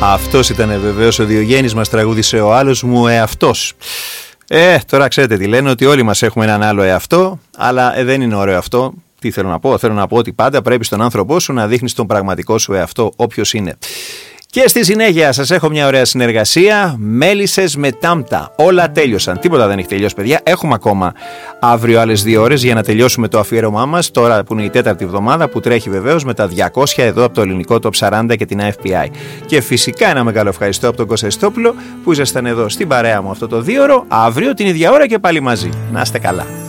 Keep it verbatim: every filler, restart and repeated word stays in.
Αυτός ήταν βεβαίως ο Διογέννης, μας τραγούδισε ο άλλος μου εαυτός. Ε, τώρα ξέρετε τι λένε, ότι όλοι μας έχουμε έναν άλλο εαυτό, αλλά ε, δεν είναι ωραίο αυτό. Τι θέλω να πω, θέλω να πω ότι πάντα πρέπει στον άνθρωπό σου να δείχνεις τον πραγματικό σου εαυτό, όποιος είναι. Και στη συνέχεια σας έχω μια ωραία συνεργασία, μέλισσες με τάμπτα. Όλα τέλειωσαν, τίποτα δεν έχει τελειώσει παιδιά. Έχουμε ακόμα αύριο άλλες δύο ώρες για να τελειώσουμε το αφιέρωμά μας, τώρα που είναι η τέταρτη εβδομάδα που τρέχει βεβαίως με τα διακόσια εδώ από το ελληνικό Top σαράντα και την F P I. Και φυσικά ένα μεγάλο ευχαριστώ από τον Κώστα Ιστόπουλο που ήσασταν εδώ στην παρέα μου αυτό το δύο ώρο. Αύριο την ίδια ώρα και πάλι μαζί. Να είστε καλά.